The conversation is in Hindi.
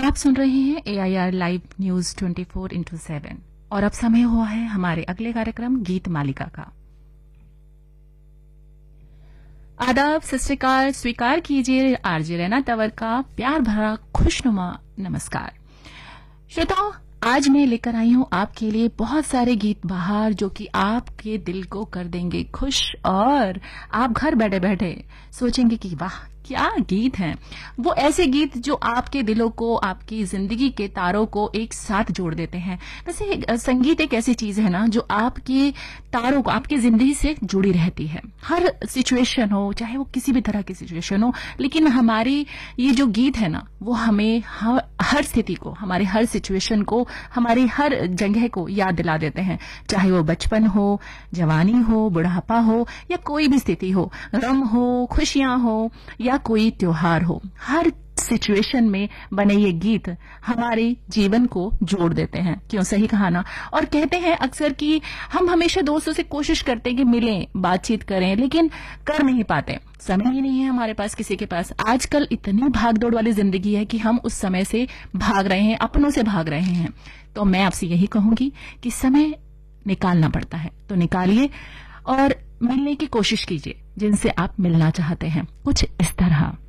आप सुन रहे हैं AIR लाइव न्यूज 24/7 और अब समय हुआ है हमारे अगले कार्यक्रम गीत मालिका का। आदाब, सत श्री अकाल, स्वीकार कीजिए आरजे रैना तंवर का प्यार भरा खुशनुमा नमस्कार। श्रोताओं, आज मैं लेकर आई हूं आपके लिए बहुत सारे गीत बहार जो कि आपके दिल को कर देंगे खुश और आप घर बैठे बैठे सोचेंगे कि वाह क्या गीत हैं। वो ऐसे गीत जो आपके दिलों को, आपकी जिंदगी के तारों को एक साथ जोड़ देते हैं। वैसे संगीत एक ऐसी चीज है ना जो आपके तारों को, आपकी जिंदगी से जुड़ी रहती है। हर सिचुएशन हो, चाहे वो किसी भी तरह की सिचुएशन हो, लेकिन हमारी ये जो गीत है ना वो हमें हर स्थिति को, हमारे हर सिचुएशन को, हमारी हर जगह को याद दिला देते हैं। चाहे वो बचपन हो, जवानी हो, बुढ़ापा हो या कोई भी स्थिति हो, गम हो, खुशियां हो या कोई त्योहार हो, हर सिचुएशन में बने ये गीत हमारे जीवन को जोड़ देते हैं। क्यों, सही कहा ना। और कहते हैं अक्सर कि हम हमेशा दोस्तों से कोशिश करते हैं कि मिलें, बातचीत करें, लेकिन कर नहीं पाते। समय ही नहीं है हमारे पास, किसी के पास। आजकल इतनी भागदौड़ वाली जिंदगी है कि हम उस समय से भाग रहे हैं, अपनों से भाग रहे हैं। तो मैं आपसे यही कहूंगी कि समय निकालना पड़ता है तो निकालिए और मिलने की कोशिश कीजिए जिनसे आप मिलना चाहते हैं। कुछ इस तरह।